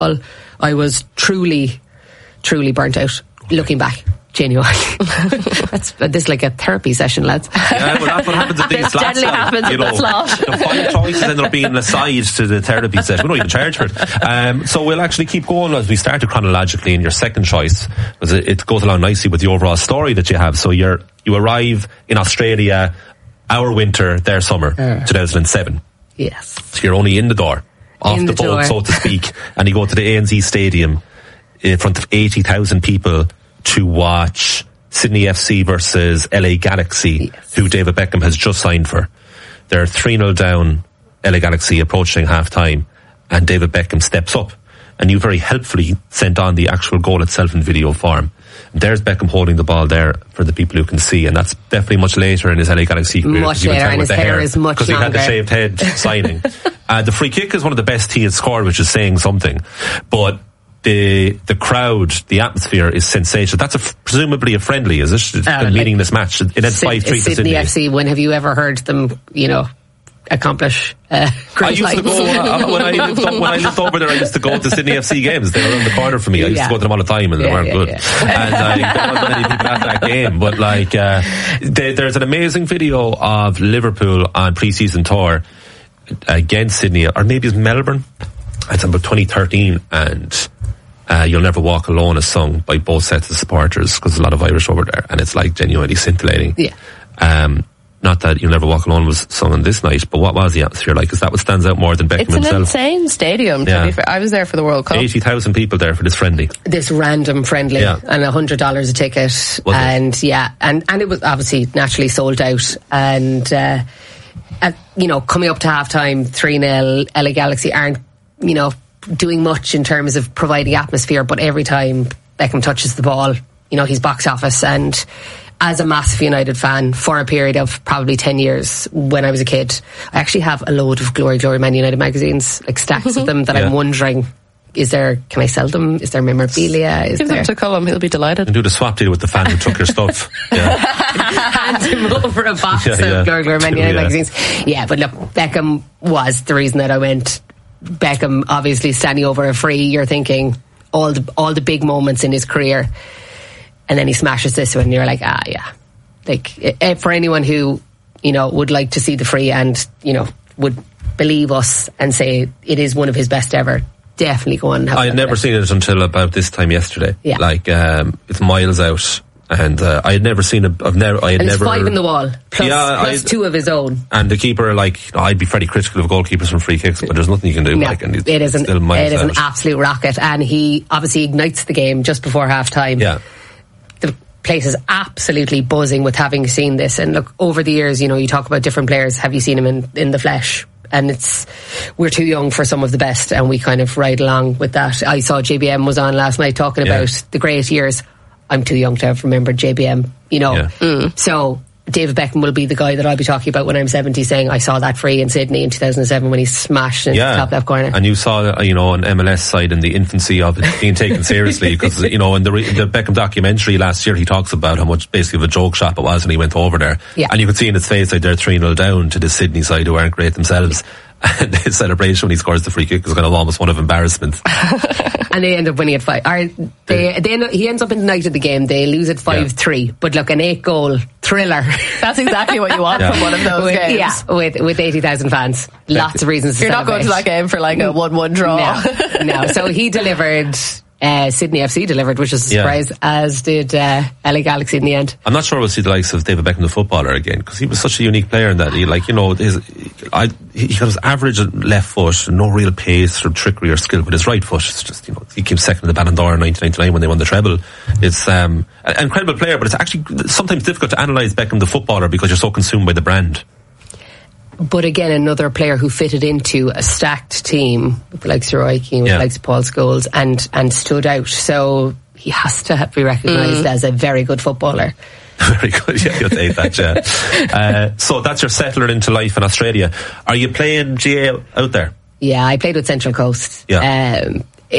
I was truly burnt out looking back. Genuinely. This is like a therapy session, lads. Yeah, well, that's what happens at these slats. Definitely happens at the slot. The 5 choices ended up being an aside to the therapy session. We don't even charge for it. So we'll actually keep going as we started chronologically in your second choice, because it goes along nicely with the overall story that you have. So you arrive in Australia, our winter, their summer, 2007. Yes. So you're only in the door, off the boat, so to speak, and you go to the ANZ Stadium in front of 80,000 people to watch Sydney FC versus LA Galaxy, who David Beckham has just signed for. They're 3-0 down, LA Galaxy approaching half-time, and David Beckham steps up, and you very helpfully sent on the actual goal itself in video form. And there's Beckham holding the ball there for the people who can see, and that's definitely much later in his LA Galaxy career. Much later, and his hair is much longer. Because he had the shaved head signing. The free kick is one of the best he had scored, which is saying something. But the crowd, the atmosphere is sensational. That's presumably a friendly, is it? A meaningless match. It had 5-3 to Sydney FC. When have you ever heard them, accomplish great I used to go when I lived over there. I used to go to Sydney FC games. They were around the corner for me. I used to go to them all the time, and they weren't good. And there wasn't many people at that game. But there's an amazing video of Liverpool on pre-season tour against Sydney, or maybe it's Melbourne. It's about 2013, and You'll Never Walk Alone is sung by both sets of supporters, because there's a lot of Irish over there, and it's genuinely scintillating. Yeah. Not that You'll Never Walk Alone was sung on this night, but what was the atmosphere like? Is that what stands out more than Beckham himself? It's an insane stadium, to be fair. I was there for the World Cup. 80,000 people there for this friendly. This random friendly, and $100 a ticket. And it was obviously naturally sold out. And, coming up to half-time, 3-0, LA Galaxy aren't, doing much in terms of providing atmosphere, but every time Beckham touches the ball, he's box office. And as a massive United fan for a period of probably 10 years when I was a kid, I actually have a load of Glory Man United magazines, stacks of them that I'm wondering, can I sell them? Is there memorabilia? Give them to Colm, he'll be delighted. And do the swap deal with the fan who took your stuff. Hand him over a box of Glory Man United magazines. Yeah, but look, Beckham was the reason that I went. Beckham obviously standing over a free, you're thinking all the big moments in his career. And then he smashes this one, and you're like, for anyone who, would like to see the free and, would believe us and say it is one of his best ever, definitely go on. I had never seen it until about this time yesterday. Yeah. It's miles out. And I had never seen it. And it's 5 in the wall, plus 2 of his own. And the keeper, I'd be pretty critical of goalkeepers from free kicks, but there's nothing you can do. No, it is an absolute rocket. And he obviously ignites the game just before half-time. Yeah. The place is absolutely buzzing with having seen this. And look, over the years, you talk about different players. Have you seen him in the flesh? And we're too young for some of the best, and we kind of ride along with that. I saw JBM was on last night talking about the great years. I'm too young to have remembered JBM, So David Beckham will be the guy that I'll be talking about when I'm 70, saying I saw that free in Sydney in 2007 when he smashed in the top left corner. And you saw, an MLS side in the infancy of it being taken seriously, because, in the Beckham documentary last year, he talks about how much basically of a joke shop it was when he went over there. Yeah. And you could see in his face, they're 3-0 down to the Sydney side who aren't great themselves. And his celebration when he scores the free kick was kind of almost one of embarrassment. And they end up winning at 5. He ends up in the night of the game. They lose at 5-3. But look, an 8-goal thriller. That's exactly what you want from one of those games. Yeah, with 80,000 fans. Lots of reasons to You're celebrate. not going to that game for a 1-1 draw. No. So he delivered. Sydney FC delivered, which is a surprise, as did LA Galaxy in the end. I'm not sure we'll see the likes of David Beckham, the footballer, again, because he was such a unique player in that he got his average left foot, no real pace or trickery or skill, but his right foot, it's just, he came second in the Ballon d'Or in 1999 when they won the treble. It's an incredible player, but it's actually sometimes difficult to analyse Beckham, the footballer, because you're so consumed by the brand. But again, another player who fitted into a stacked team with the likes of Roy Keane, with the likes of Paul Scholes, and stood out. So he has to be recognised as a very good footballer. Very good, you'll take that, so that's your settler into life in Australia. Are you playing GA out there? Yeah, I played with Central Coast. Yeah.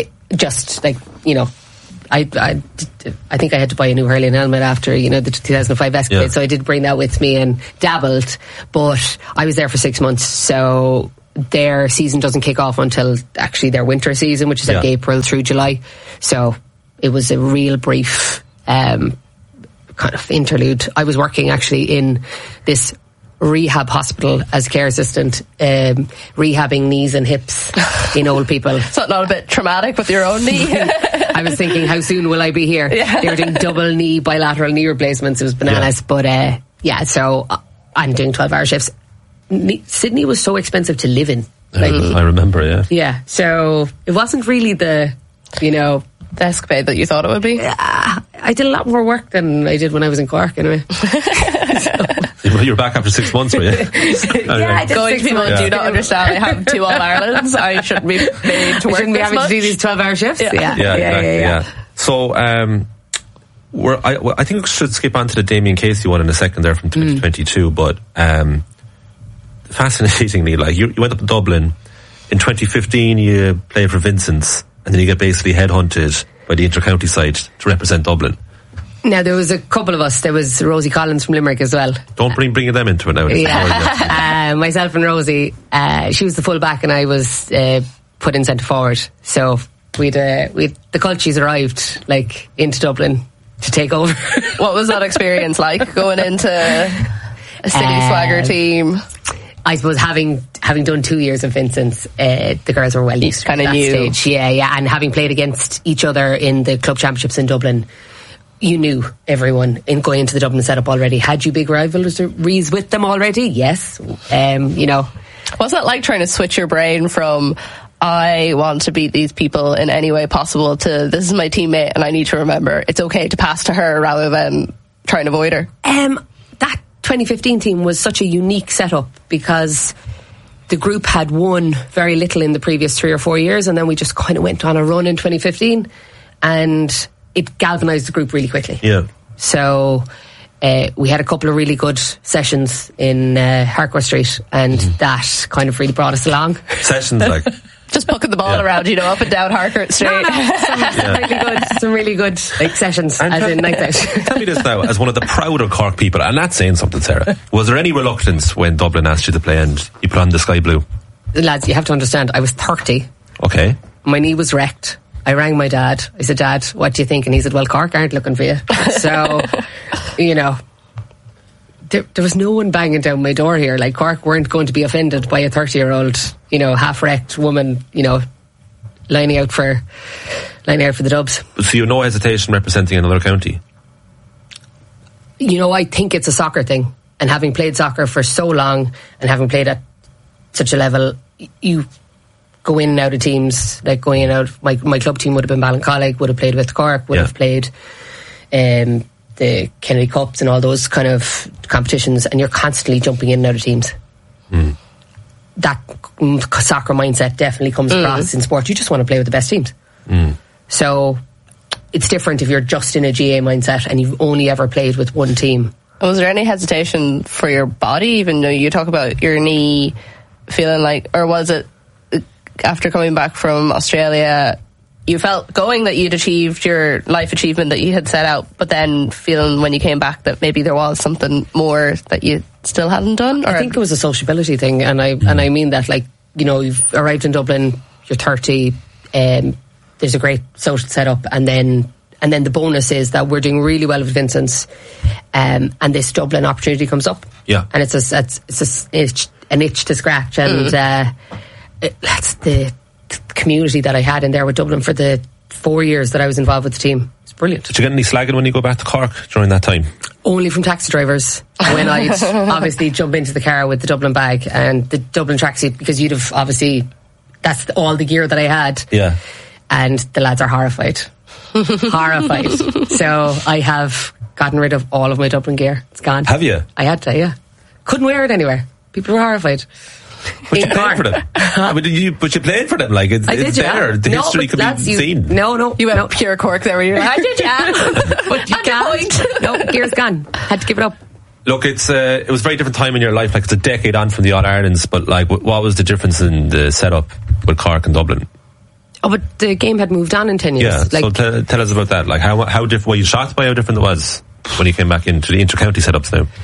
I think I had to buy a new hurling helmet after, the 2005 Escapade, so I did bring that with me and dabbled, but I was there for 6 months, so their season doesn't kick off until actually their winter season, which is like April through July. So it was a real brief kind of interlude. I was working actually in this rehab hospital as care assistant, rehabbing knees and hips in old people. Is that not a bit traumatic with your own knee? I was thinking, how soon will I be here? They were doing double knee, bilateral knee replacements. It was bananas. But so I'm doing 12-hour shifts. Sydney was so expensive to live in. I remember, Yeah, so it wasn't really the escapade that you thought it would be. I did a lot more work than I did when I was in Cork, anyway. You were back after 6 months, were you? I did. Going to people do not understand. I have 2 All-Irelands. I shouldn't be made to work. Shouldn't be having to do these 12-hour shifts. Yeah. So, I think we should skip on to the Damien Casey one in a second there from 2022. But fascinatingly, like you went up to Dublin in 2015. You played for Vincent's, and then you get basically headhunted by the inter-county side to represent Dublin. Now, there was a couple of us. There was Rosie Collins from Limerick as well. Don't bring them into it now. Myself and Rosie, she was the full-back and I was put in centre forward. So we'd the Culchies arrived into Dublin to take over. What was that experience like, going into a city swagger team? I suppose having done 2 years of Vincent's, the girls were well used to that stage. Yeah, and having played against each other in the club championships in Dublin, you knew everyone in going into the Dublin setup already. Had you big rivalries with them already? Yes. What's it like trying to switch your brain from I want to beat these people in any way possible to this is my teammate and I need to remember it's okay to pass to her rather than try and avoid her? That 2015 team was such a unique setup because the group had won very little in the previous 3 or 4 years, and then we just kind of went on a run in 2015 and it galvanised the group really quickly. Yeah. So we had a couple of really good sessions in Harcourt Street, and that kind of really brought us along. Sessions just pucking the ball around, up and down Harcourt Street. Some really good sessions, as in nights out. Tell me this now, as one of the prouder Cork people, and that's saying something, Sarah. Was there any reluctance when Dublin asked you to play and you put on the sky blue? Lads, you have to understand, I was 30. Okay. My knee was wrecked. I rang my dad. I said, Dad, what do you think? And he said, well, Cork aren't looking for you. So, there was no one banging down my door here. Cork weren't going to be offended by a 30-year-old, half-wrecked woman, lining out for the Dubs. So you have no hesitation representing another county? I think it's a soccer thing. And having played soccer for so long and having played at such a level, you go in and out of teams, going in and out. My club team would have been Ballincollig, would have played with Cork, would have played the Kennedy Cups and all those kind of competitions, and you're constantly jumping in and out of teams. That soccer mindset definitely comes across in sport. You just want to play with the best teams. So it's different if you're just in a GA mindset and you've only ever played with one team. Was there any hesitation for your body, even though you talk about your knee feeling or was it after coming back from Australia, you felt going that you'd achieved your life achievement that you had set out, but then feeling when you came back that maybe there was something more that you still hadn't done? Or? I think it was a sociability thing, and I mean that, you've arrived in Dublin, you're 30, there's a great social setup, and then the bonus is that we're doing really well with Vincent's, and this Dublin opportunity comes up. Yeah. And it's an itch to scratch, and that's the community that I had in there with Dublin for the 4 years that I was involved with the team. It's brilliant. Did you get any slagging when you go back to Cork during that time? Only from taxi drivers, when I'd obviously jump into the car with the Dublin bag and the Dublin tracksuit, because you'd have obviously, that's all the gear that I had. Yeah. And the lads are horrified. So I have gotten rid of all of my Dublin gear. It's gone. Have you? I had to, yeah. Couldn't wear it anywhere. People were horrified. But you played for them. But you played for them. It's there. The history could be seen. No. You went pure Cork there. Where you were I did, yeah. But you can't. No, gear's gone. Had to give it up. Look, it was a very different time in your life. It's a decade on from the All-Irelands, but what was the difference in the setup with Cork and Dublin? Oh, but the game had moved on in 10 years. Yeah, so tell us about that. How different, were you shocked by how different it was when you came back into the inter-county setups now?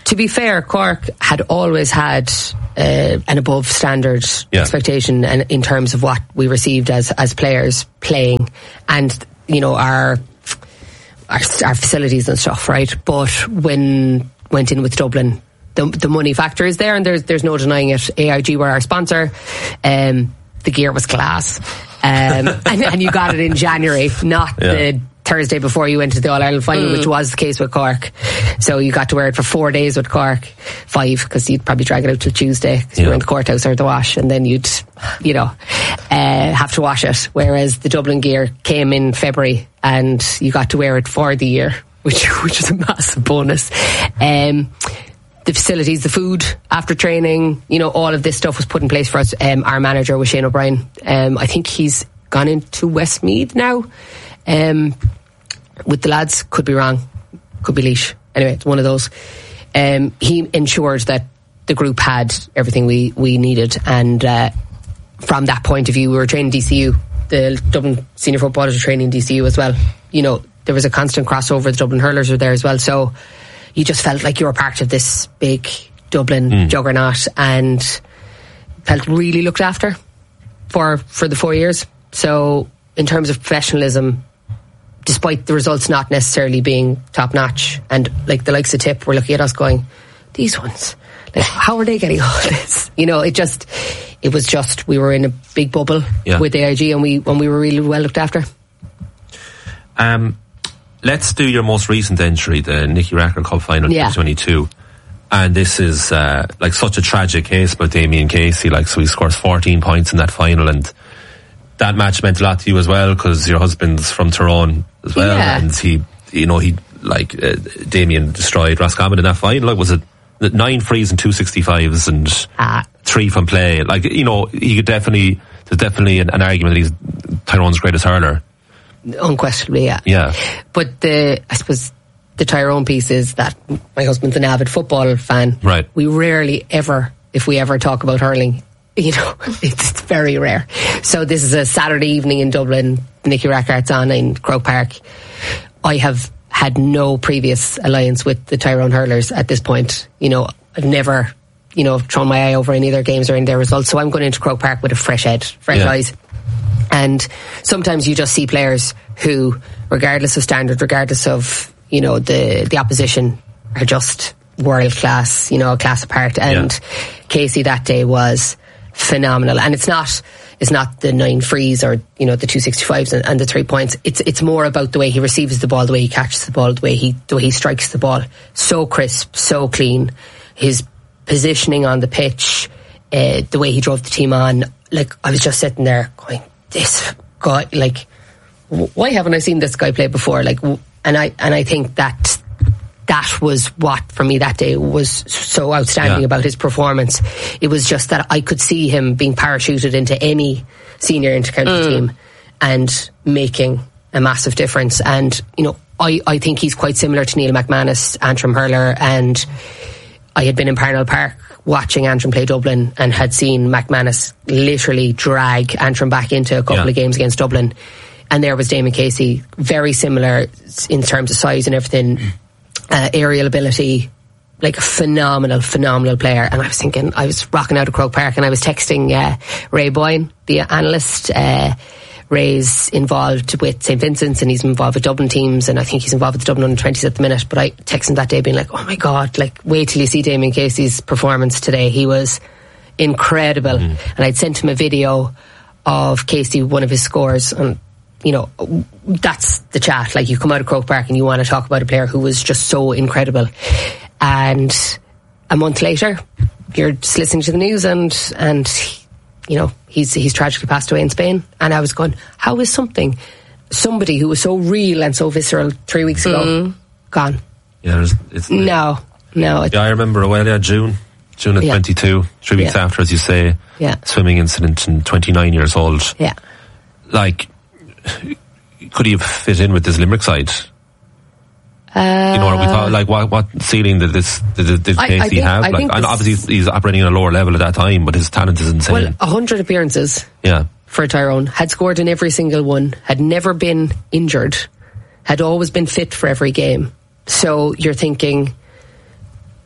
to be fair, Cork had always had an above standard expectation, and in terms of what we received as players playing, and you know our facilities and stuff, right? But when went in with Dublin, the money factor is there, and there's no denying it. AIG were our sponsor. The gear was class, and you got it in January, not the Thursday before you went to the All-Ireland final, which was the case with Cork. So you got to wear it for 4 days with Cork, 5, because you'd probably drag it out till Tuesday because you were in the courthouse or the wash, and then you'd, have to wash it. Whereas the Dublin gear came in February and you got to wear it for the year, which is a massive bonus. The facilities, the food after training, all of this stuff was put in place for us. Our manager was Shane O'Brien. I think he's gone into Westmeath now. With the lads, could be wrong, could be Laois. Anyway, it's one of those. He ensured that the group had everything we needed, and from that point of view, we were training DCU. The Dublin senior footballers were training DCU as well. There was a constant crossover. The Dublin hurlers were there as well, so you just felt like you were part of this big Dublin juggernaut, and felt really looked after for the 4 years. So in terms of professionalism, despite the results not necessarily being top notch, and like the likes of Tip were looking at us going, these ones, like, how are they getting all this? It was just, we were in a big bubble with AIG, and we were really well looked after. Let's do your most recent entry, the Nicky Rackard Cup final 2022. And this is such a tragic case about Damien Casey. So he scores 14 points in that final, and that match meant a lot to you as well, because your husband's from Tyrone as well, and Damien destroyed Roscommon in that final. Was it 9 frees and 2 65s and 3 from play? He could definitely, there's definitely an argument that he's Tyrone's greatest hurler. Unquestionably, yeah. But I suppose the Tyrone piece is that my husband's an avid football fan. Right. We rarely ever, if we ever talk about hurling, it's very rare. So this is a Saturday evening in Dublin. Nicky Rackard's on in Croke Park. I have had no previous alliance with the Tyrone hurlers at this point. I've never, thrown my eye over any of their games or any of their results. So I'm going into Croke Park with a fresh head, fresh eyes. And sometimes you just see players who, regardless of standard, regardless of, the opposition, are just world class, a class apart. And Casey that day was phenomenal. And it's not the 9 frees or, the 265s and the 3 points. It's more about the way he receives the ball, the way he catches the ball, the way he strikes the ball. So crisp, so clean. His positioning on the pitch, the way he drove the team on. I was just sitting there going, this guy, why haven't I seen this guy play before? And I think that was what, for me, that day was so outstanding about his performance. It was just that I could see him being parachuted into any senior inter-county team and making a massive difference. And, I think he's quite similar to Neil McManus, Antrim hurler, and I had been in Parnell Park watching Antrim play Dublin and had seen McManus literally drag Antrim back into a couple of games against Dublin. And there was Damien Casey, very similar in terms of size and everything, aerial ability, a phenomenal player. And I was thinking, I was rocking out of Croke Park and I was texting Ray Boyne, the analyst. Ray's involved with St. Vincent's and he's involved with Dublin teams, and I think he's involved with the Dublin under-20s at the minute. But I texted him that day being like, oh my God, wait till you see Damien Casey's performance today. He was incredible. And I'd sent him a video of Casey, one of his scores, and that's the chat. You come out of Croke Park and you want to talk about a player who was just so incredible. And a month later, you're just listening to the news and he's tragically passed away in Spain. And I was going, how is somebody who was so real and so visceral 3 weeks ago gone? Yeah, No. I remember June of 22, 3 weeks after, as you say, swimming incident, and 29 years old. Yeah. Could he have fit in with this Limerick side? Are we thought, what ceiling did Casey have? And obviously he's operating at a lower level at that time, but his talent is insane. Well, 100 appearances for Tyrone, had scored in every single one, had never been injured, had always been fit for every game. So you're thinking,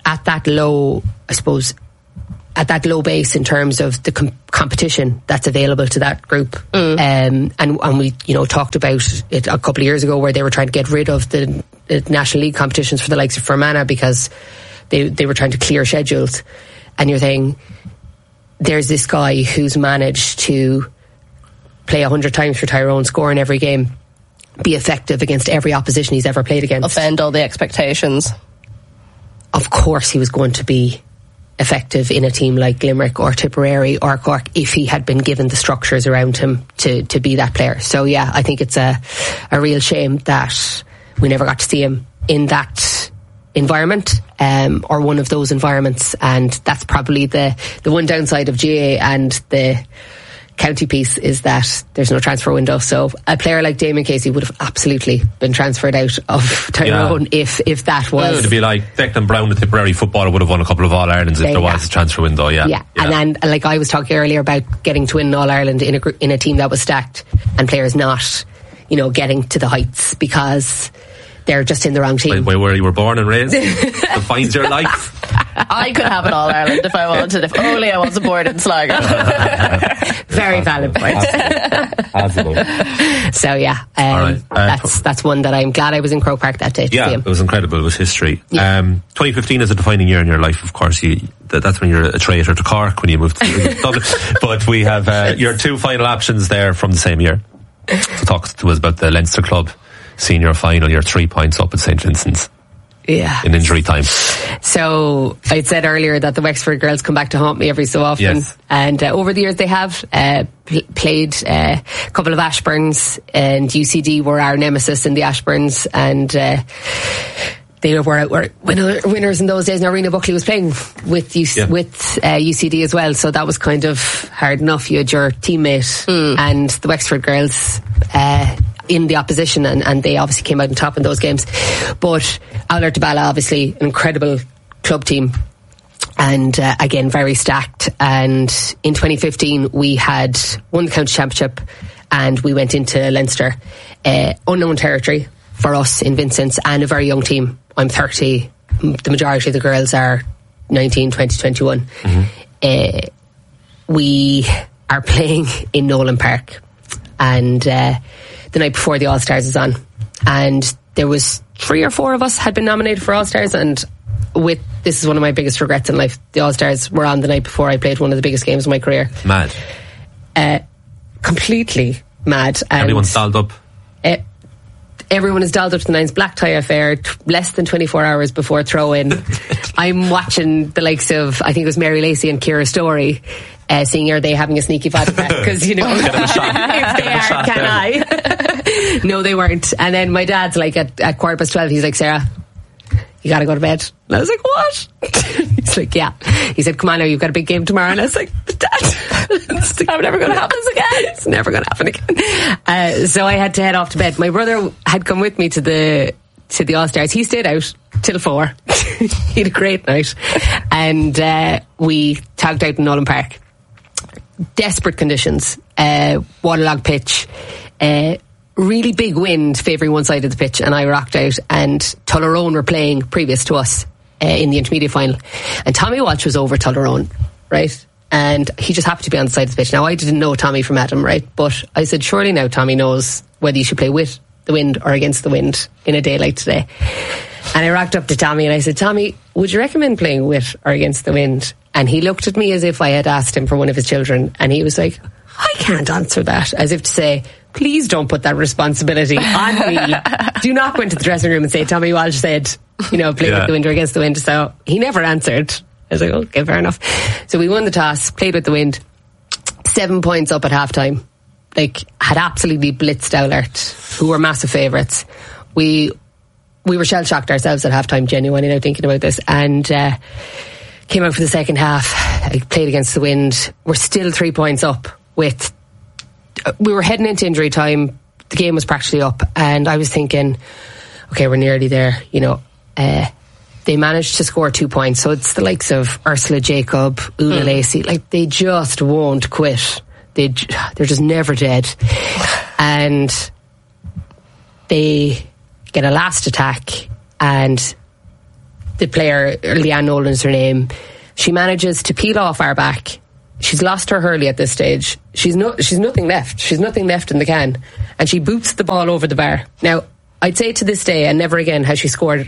at that low, I suppose, at that low base in terms of the competition that's available to that group. And we, talked about it a couple of years ago where they were trying to get rid of the National League competitions for the likes of Fermanagh because they were trying to clear schedules. And you're saying, there's this guy who's managed to play 100 times for Tyrone, score in every game, be effective against every opposition he's ever played against. Offend all the expectations. Of course he was going to be effective in a team like Limerick or Tipperary or Cork if he had been given the structures around him to be that player. So yeah, I think it's a real shame that we never got to see him in that environment, or one of those environments, and that's probably the one downside of GA and the county piece is that there's no transfer window. So a player like Damien Casey would have absolutely been transferred out of Tyrone if that was. It would be like Declan Brown, the Tipperary footballer, would have won a couple of All-Irelands if there was a transfer window. Yeah. And then, like I was talking earlier about getting to win All-Ireland in a team that was stacked and players not, getting to the heights because they're just in the wrong team. Where you were born and raised defines your life. I could have an All-Ireland if I wanted, if only I wasn't born in Sligo. Very valid point. Absolutely. So yeah, that's one that I'm glad I was in Croke Park that day to see him. It was incredible. It was history. 2015 is a defining year in your life, of course. That's when you're a traitor to Cork, when you moved to Dublin. But we have your two final options there from the same year. So talk to us about the Leinster Club senior final. You're 3 points up at St. Vincent's. Yeah. In injury time. So I'd said earlier that the Wexford girls come back to haunt me every so often. Yes. And over the years they have played a couple of Ashburns, and UCD were our nemesis in the Ashburns, and they were winners in those days. Now Rena Buckley was playing with UCD as well, so that was kind of hard enough. You had your teammate and the Wexford girls in the opposition, and they obviously came out on top in those games. But Auler Tabala, obviously an incredible club team, and again very stacked. And in 2015 we had won the county championship and we went into Leinster, unknown territory for us in Vincent's, and a very young team. I'm 30, the majority of the girls are 19, 20, 21. We are playing in Nolan Park, and the night before the All-Stars is on, and there was 3 or 4 of us had been nominated for All-Stars, and this is one of my biggest regrets in life. The All-Stars were on the night before I played one of the biggest games of my career. Mad. Completely mad. Everyone's dialed up. Everyone is dialed up to the nines. Black tie affair, less than 24 hours before throw-in. I'm watching the likes of, I think it was Mary Lacey and Ciara Storey, seeing are they having a sneaky vodka, because if they are, can I? No, they weren't. And then my dad's like at 12:15, he's like, Sarah, you gotta go to bed. And I was like, what? He's like, yeah. He said, come on now, you've got a big game tomorrow. And I was like, Dad, I'm never going to happen again. It's never going to happen again. So I had to head off to bed. My brother had come with me to the All-Stars. He stayed out till 4. He had a great night. And we tagged out in Nolan Park. Desperate conditions. Waterlogged pitch. Really big wind favouring one side of the pitch, and I rocked out, and Tullaroan were playing previous to us in the intermediate final, and Tommy Walsh was over Tullaroan, right? And he just happened to be on the side of the pitch. Now I didn't know Tommy from Adam, right? But I said, surely now Tommy knows whether you should play with the wind or against the wind in a day like today. And I rocked up to Tommy and I said, Tommy, would you recommend playing with or against the wind? And he looked at me as if I had asked him for one of his children, and he was like, I can't answer that, as if to say, please don't put that responsibility on me. Do not go into the dressing room and say, Tommy Walsh said, play with the wind or against the wind. So he never answered. I was like, okay, fair enough. So we won the toss, played with the wind, 7 points up at halftime. Had absolutely blitzed Oulart, who were massive favourites. We were shell-shocked ourselves at halftime, genuinely, now thinking about this, and came out for the second half. I played against the wind. We're still 3 points up we were heading into injury time. The game was practically up, and I was thinking, okay, we're nearly there. They managed to score 2 points, so it's the likes of Ursula Jacob, Una Lacey. They just won't quit. They're just never dead. And they get a last attack, and the player, Leanne Nolan's her name, she manages to peel off our back. She's lost her hurley at this stage. She's nothing left. She's nothing left in the can. And she boots the ball over the bar. Now, I'd say to this day, and never again has she scored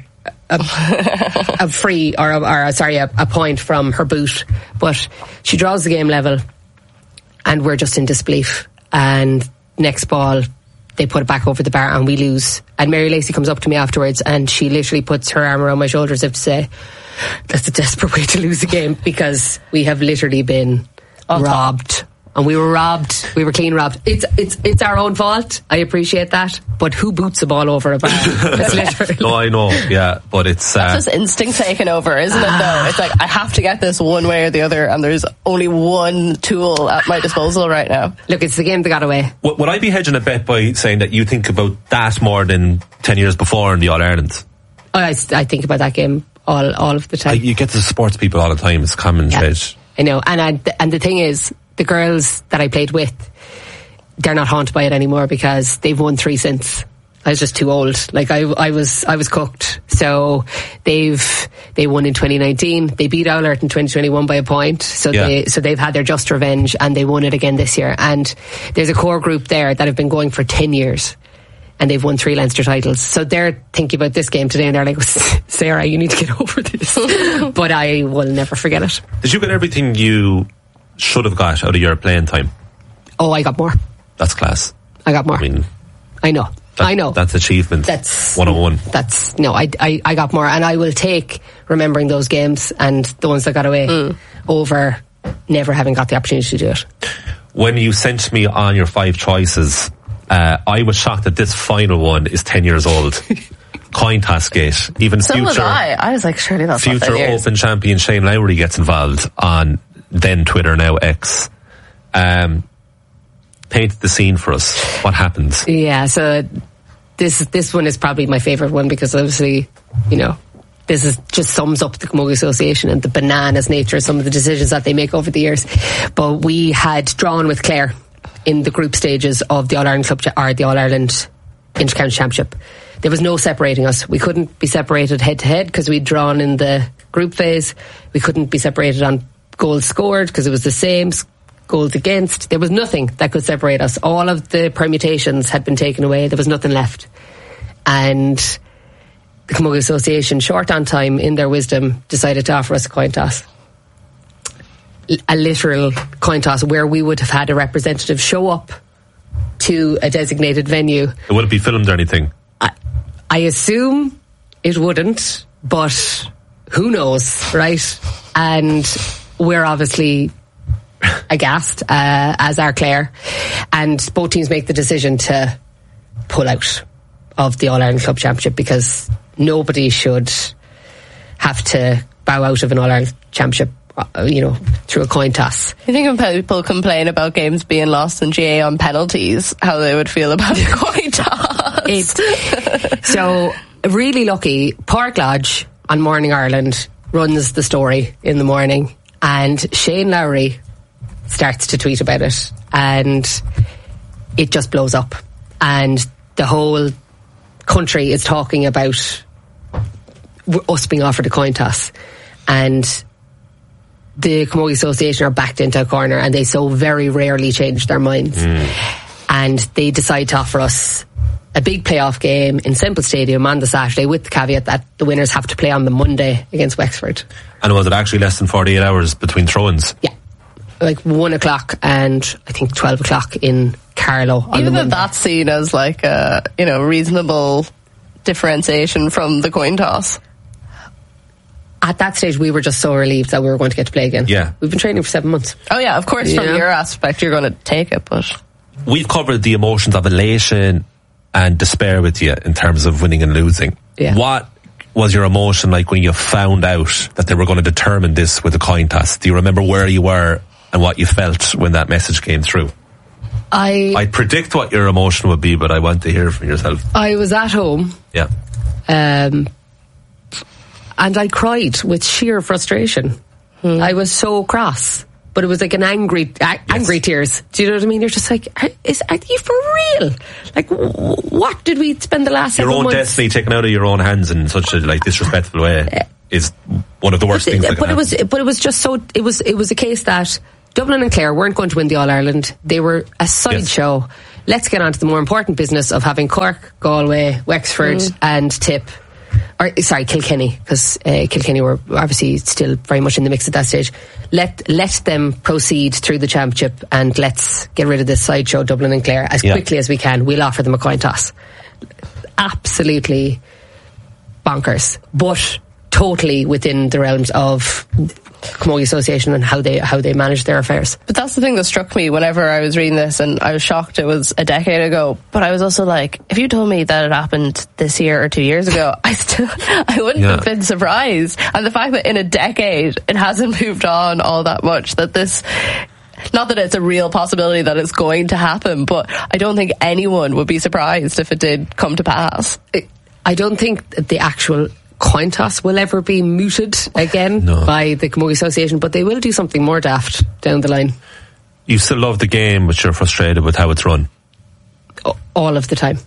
a free a point from her boot. But she draws the game level, and we're just in disbelief. And next ball, they put it back over the bar, and we lose. And Mary Lacey comes up to me afterwards, and she literally puts her arm around my shoulders as if to say, that's a desperate way to lose the game, because we have literally been robbed. And we were robbed. We were clean robbed. It's our own fault. I appreciate that. But who boots a ball over a bar? It's literally. No, I know. Yeah, but it's that's just instinct taking over, isn't it? Though it's like, I have to get this one way or the other, and there's only one tool at my disposal right now. Look, it's the game that got away. Would I be hedging a bet by saying that you think about that more than 10 years before in the All Ireland? I think about that game all of the time. You get to sports people all the time. It's common thread. I know, and the thing is, the girls that I played with, they're not haunted by it anymore because they've won 3 since. I was just too old. Like I was cooked. So they won in 2019. They beat Oulart in 2021 by a point. So they've had their just revenge, and they won it again this year. And there's a core group there that have been going for 10 years. And they've won 3 Leinster titles. So they're thinking about this game today, and they're like, Sarah, you need to get over this. But I will never forget it. Did you get everything you should have got out of your playing time? Oh, I got more. That's class. I got more. I know. That's achievement. That's 101. I got more, and I will take remembering those games and the ones that got away over never having got the opportunity to do it. When you sent me on your 5 choices, I was shocked that this final one is 10 years old. Coin toss gate. Even so future, was I was like, surely that's future not 10 years. Open champion Shane Lowry gets involved on then Twitter, now X. Paint the scene for us. What happens? Yeah, so this one is probably my favourite one, because obviously, this is just sums up the Camogie Association and the bananas nature of some of the decisions that they make over the years. But we had drawn with Clare in the group stages of the All-Ireland Club, or the All-Ireland Inter-County Championship. There was no separating us. We couldn't be separated head to head because we'd drawn in the group phase. We couldn't be separated on goals scored because it was the same, goals against. There was nothing that could separate us. All of the permutations had been taken away. There was nothing left. And the Camogie Association, short on time, in their wisdom, decided to offer us a coin toss. A literal coin toss where we would have had a representative show up to a designated venue. It wouldn't be filmed or anything? I assume it wouldn't, but who knows, right? And we're obviously aghast, as are Clare. And both teams make the decision to pull out of the All-Ireland Club Championship, because nobody should have to bow out of an All-Ireland Championship through a coin toss. You think when people complain about games being lost in GA on penalties, how they would feel about a coin toss? So, really lucky, Park Lodge on Morning Ireland runs the story in the morning, and Shane Lowry starts to tweet about it, and it just blows up. And the whole country is talking about us being offered a coin toss. And the Camogie Association are backed into a corner, and they so very rarely change their minds. And they decide to offer us a big playoff game in Semple Stadium on the Saturday, with the caveat that the winners have to play on the Monday against Wexford. And was it actually less than 48 hours between throw-ins? Yeah. Like 1 o'clock and I think 12 o'clock in Carlow on Even the though that's seen as like a reasonable differentiation from the coin toss. At that stage, we were just so relieved that we were going to get to play again. Yeah. We've been training for 7 months. Oh yeah, of course, from your aspect, you're going to take it, but... We've covered the emotions of elation and despair with you in terms of winning and losing. Yeah. What was your emotion like when you found out that they were going to determine this with a coin toss? Do you remember where you were and what you felt when that message came through? I predict what your emotion would be, but I want to hear from yourself. I was at home. Yeah. And I cried with sheer frustration. I was so cross. But it was like an angry tears. Do you know what I mean? You're just like, are you for real? Like, what did we spend the last 7 months? Your own destiny taken out of your own hands in such a disrespectful way. is one of the worst things. But it was just so. It was a case that Dublin and Clare weren't going to win the All Ireland. They were a sideshow. Yes. Let's get on to the more important business of having Cork, Galway, Wexford, and Kilkenny, because Kilkenny were obviously still very much in the mix at that stage. Let them proceed through the championship, and let's get rid of this sideshow Dublin and Clare as quickly as we can. We'll offer them a coin toss. Absolutely bonkers, but totally within the realms of Camogie Association and how they manage their affairs. But that's the thing that struck me whenever I was reading this, and I was shocked it was a decade ago, but I was also like, if you told me that it happened this year or 2 years ago, I wouldn't have been surprised. And the fact that in a decade it hasn't moved on all that much, that this, not that it's a real possibility that it's going to happen, but I don't think anyone would be surprised if it did come to pass. I don't think the actual coin toss will ever be mooted again by the Camogie Association, but they will do something more daft down the line. You still love the game, but you're frustrated with how it's run? All of the time.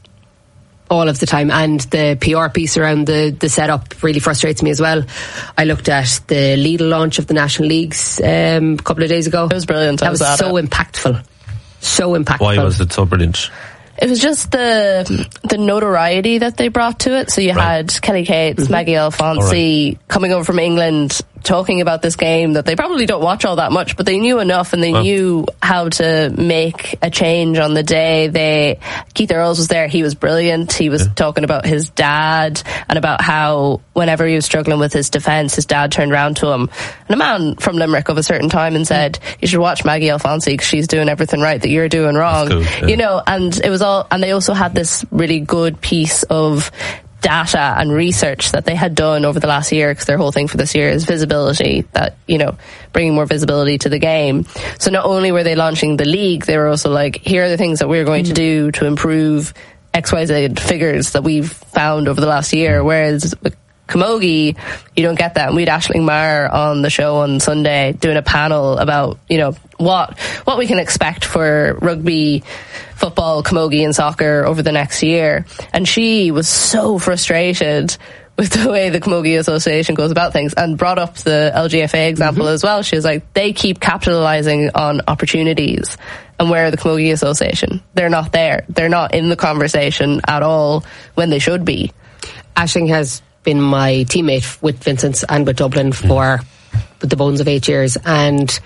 And the PR piece around the setup really frustrates me as well. I looked at the Lidl launch of the National Leagues a couple of days ago. It was brilliant. That was so impactful. So impactful. Why was it so brilliant? It was just the notoriety that they brought to it. So you had Kelly Cates, Maggie Alfonsi coming over from England, talking about this game that they probably don't watch all that much, but they knew enough, and they knew how to make a change on the day. Keith Earls was there. He was brilliant. He was talking about his dad and about how whenever he was struggling with his defence, his dad turned around to him, and a man from Limerick of a certain time, and said, you should watch Maggie Alfonsi because she's doing everything right that you're doing wrong. Cool, you know, and it was all, and they also had this really good piece of data and research that they had done over the last year, because their whole thing for this year is visibility, that, you know, bringing more visibility to the game. So not only were they launching the league, they were also like, here are the things that we're going to do to improve XYZ figures that we've found over the last year. Whereas with Camogie, you don't get that. And we had Aisling Maher on the show on Sunday doing a panel about, you know, what we can expect for rugby, football, camogie and soccer over the next year. And she was so frustrated with the way the Camogie Association goes about things, and brought up the LGFA example as well. She was like, they keep capitalising on opportunities, and where are the Camogie Association? They're not there. They're not in the conversation at all when they should be. Aisling has been my teammate with Vincent's and with Dublin for the bones of 8 years, and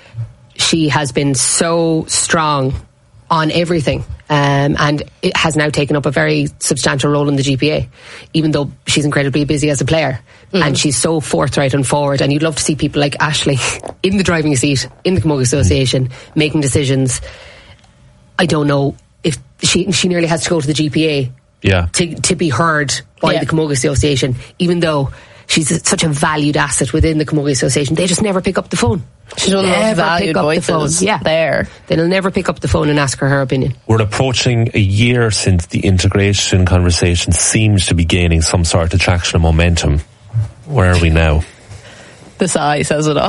she has been so strong on everything, and it has now taken up a very substantial role in the GPA, even though she's incredibly busy as a player. And she's so forthright and forward, and you'd love to see people like Aisling in the driving seat in the Camogie Association making decisions. I don't know if she nearly has to go to the GPA to be heard by the Camogie Association, even though she's such a valued asset within the Camogie Association. They just never pick up the phone. She's one of the most valued voices there. They'll never pick up the phone and ask her opinion. We're approaching a year since the integration conversation seems to be gaining some sort of traction and momentum. Where are we now? The sigh says it all.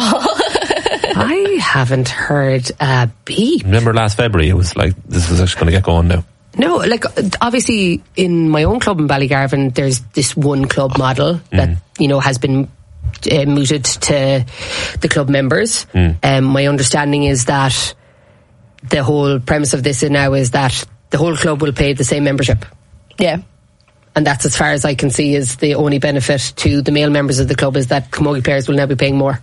I haven't heard a beep. Remember last February, it was like, this is actually going to get going now. No, like, obviously in my own club in Ballygarvan, there's this one club model that, you know, has been mooted to the club members. My understanding is that the whole premise of this now is that the whole club will pay the same membership. Yeah. And that's, as far as I can see, is the only benefit to the male members of the club, is that Camogie players will now be paying more.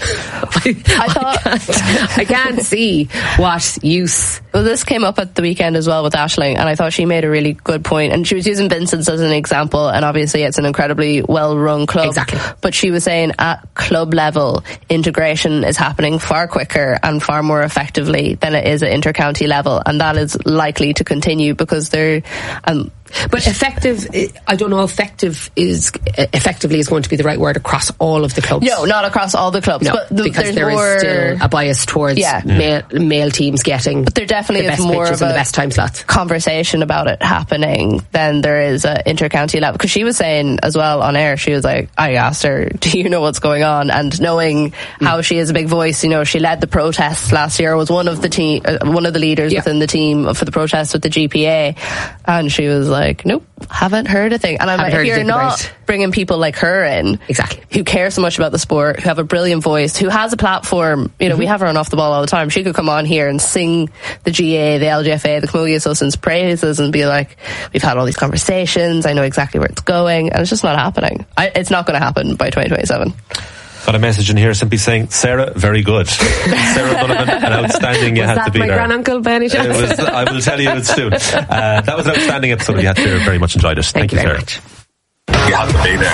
I can't see what use. Well, this came up at the weekend as well with Aisling, and I thought she made a really good point. And she was using Vincent's as an example, and obviously it's an incredibly well-run club. Exactly. But she was saying at club level, integration is happening far quicker and far more effectively than it is at inter-county level, and that is likely to continue because they're... but effective, I don't know, effectively is going to be the right word across all of the clubs. No, not across all the clubs. No, but because there is still a bias towards male teams getting but there definitely the best is more pitches of and the best time slots. Conversation about it happening than there is at inter-county level. Because she was saying as well on air, she was like, I asked her, do you know what's going on? And knowing how she is a big voice, you know, she led the protests last year, was one of the leaders within the team for the protests with the GPA, and she was like, like, nope, haven't heard a thing. And I'm like, if you're not bringing people like her in, exactly, who care so much about the sport, who have a brilliant voice, who has a platform, you know, we have her on Off the Ball all the time. She could come on here and sing the GA, the LGFA, the Camogie Association's praises and be like, we've had all these conversations, I know exactly where it's going, and it's just not happening. It's not going to happen by 2027. Got a message in here simply saying, Sarah, very good. Sarah Donovan, an outstanding. You had to be there. Was that my granduncle by any chance? I will tell you it's soon. That was an outstanding episode. You had to be there. Very much enjoyed it. Thank you, very Sarah. much. You have to be there.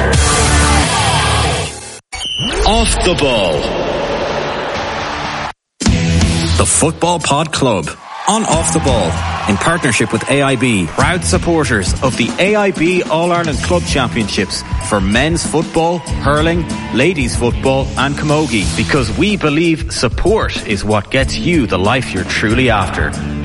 Off the Ball. The Football Pod Club on Off the Ball, in partnership with AIB, proud supporters of the AIB All-Ireland Club Championships for men's football, hurling, ladies football and camogie, because we believe support is what gets you the life you're truly after.